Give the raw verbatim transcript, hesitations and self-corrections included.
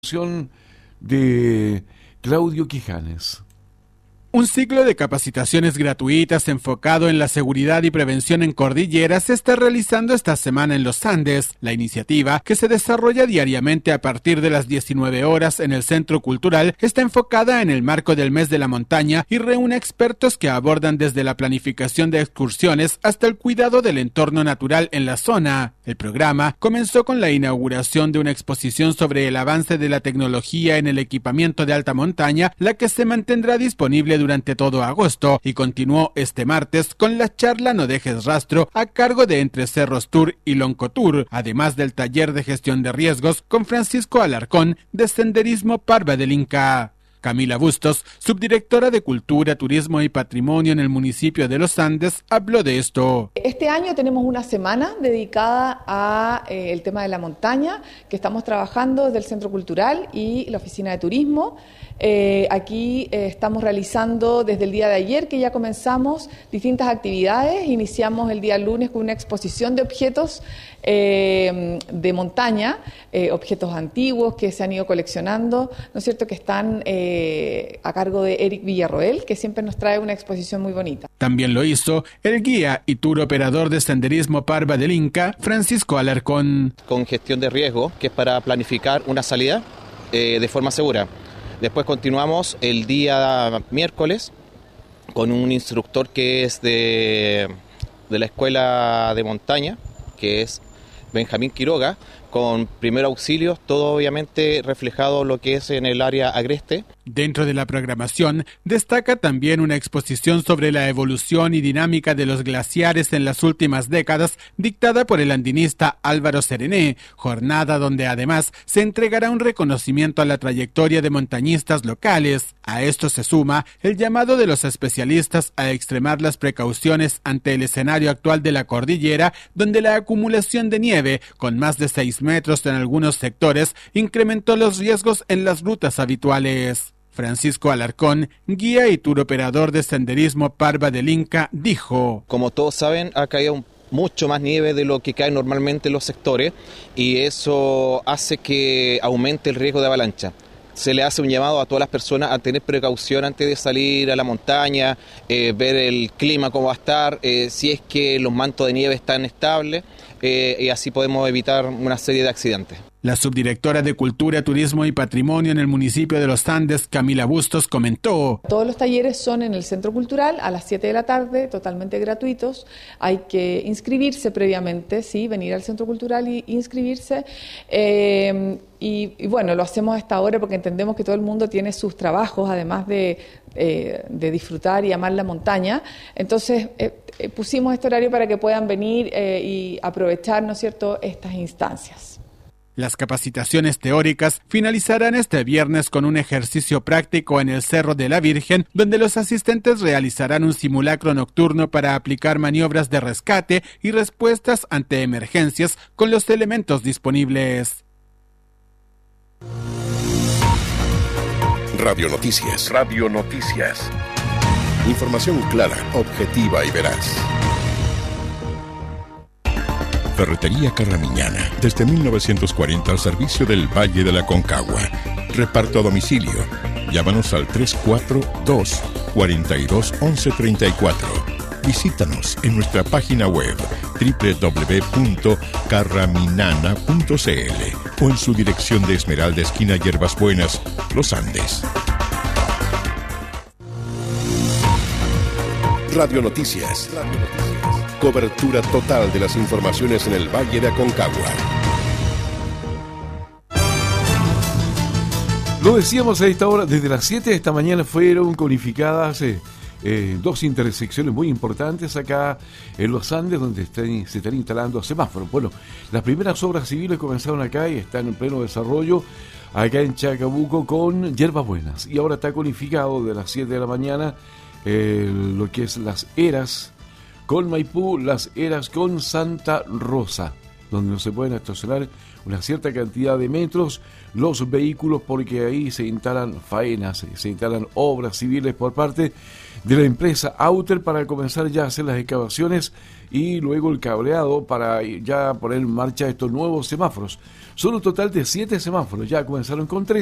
De Claudio Quijanes. Un ciclo de capacitaciones gratuitas enfocado en la seguridad y prevención en cordilleras se está realizando esta semana en los Andes. La iniciativa, que se desarrolla diariamente a partir de las diecinueve horas en el Centro Cultural, está enfocada en el marco del Mes de la Montaña y reúne expertos que abordan desde la planificación de excursiones hasta el cuidado del entorno natural en la zona. El programa comenzó con la inauguración de una exposición sobre el avance de la tecnología en el equipamiento de alta montaña, la que se mantendrá disponible durante todo agosto, y continuó este martes con la charla No Dejes Rastro a cargo de Entre Cerros Tour y Loncotour, además del taller de gestión de riesgos con Francisco Alarcón de Senderismo Parva del Inca. Camila Bustos, subdirectora de Cultura, Turismo y Patrimonio en el municipio de Los Andes, habló de esto. Este año tenemos una semana dedicada a eh, el tema de la montaña, que estamos trabajando desde el Centro Cultural y la Oficina de Turismo. Eh, aquí eh, estamos realizando desde el día de ayer, que ya comenzamos, distintas actividades. Iniciamos el día lunes con una exposición de objetos eh, de montaña, eh, objetos antiguos que se han ido coleccionando, ¿no es cierto?, que están eh, a cargo de Eric Villarroel, que siempre nos trae una exposición muy bonita. También lo hizo el guía y tour operador de Senderismo Parva del Inca, Francisco Alarcón. Con gestión de riesgo, que es para planificar una salida eh, de forma segura. Después continuamos el día miércoles con un instructor que es de, de la Escuela de Montaña, que es Benjamín Quiroga, con primer auxilio, todo obviamente reflejado lo que es en el área agreste. Dentro de la programación destaca también una exposición sobre la evolución y dinámica de los glaciares en las últimas décadas, dictada por el andinista Álvaro Serené, jornada donde además se entregará un reconocimiento a la trayectoria de montañistas locales. A esto se suma el llamado de los especialistas a extremar las precauciones ante el escenario actual de la cordillera, donde la acumulación de nieve, con más de seis metros en algunos sectores, incrementó los riesgos en las rutas habituales. Francisco Alarcón, guía y tour operador de Senderismo Parva del Inca, dijo: Como todos saben, ha caído mucho más nieve de lo que cae normalmente en los sectores, y eso hace que aumente el riesgo de avalancha. Se le hace un llamado a todas las personas a tener precaución antes de salir a la montaña, eh, ver el clima cómo va a estar, eh, si es que los mantos de nieve están estables, eh, y así podemos evitar una serie de accidentes. La subdirectora de Cultura, Turismo y Patrimonio en el municipio de Los Andes, Camila Bustos, comentó: Todos los talleres son en el Centro Cultural a las siete de la tarde, totalmente gratuitos. Hay que inscribirse previamente, sí, venir al Centro Cultural y inscribirse. Eh, y, y bueno, lo hacemos a esta hora porque entendemos que todo el mundo tiene sus trabajos, además de, eh, de disfrutar y amar la montaña. Entonces, eh, eh, pusimos este horario para que puedan venir eh, y aprovechar, ¿no es cierto?, estas instancias. Las capacitaciones teóricas finalizarán este viernes con un ejercicio práctico en el Cerro de la Virgen, donde los asistentes realizarán un simulacro nocturno para aplicar maniobras de rescate y respuestas ante emergencias con los elementos disponibles. Radio Noticias. Radio Noticias. Información clara, objetiva y veraz. Ferretería Carramiñana, desde mil novecientos cuarenta al servicio del Valle de la Concagua. Reparto a domicilio. Llámanos al tres cuatro dos, cuatro dos, once treinta y cuatro. Visítanos en nuestra página web doble u doble u doble u punto carraminana punto c l o en su dirección de Esmeralda, esquina Hierbas Buenas, Los Andes. Radio Noticias. Radio Noticias. Cobertura total de las informaciones en el Valle de Aconcagua. Lo decíamos a esta hora, desde las siete de esta mañana fueron codificadas eh, eh, dos intersecciones muy importantes acá en Los Andes, donde están, se están instalando semáforos. Bueno, las primeras obras civiles comenzaron acá y están en pleno desarrollo, acá en Chacabuco con Hierbas Buenas. Y ahora está codificado de las siete de la mañana eh, lo que es Las Heras con Maipú, Las Heras con Santa Rosa. donde no se pueden estacionar una cierta cantidad de metros los vehículos, porque ahí se instalan faenas, se instalan obras civiles por parte de la empresa Auter para comenzar ya a hacer las excavaciones y luego el cableado para ya poner en marcha estos nuevos semáforos. Son un total de siete semáforos, ya comenzaron con tres.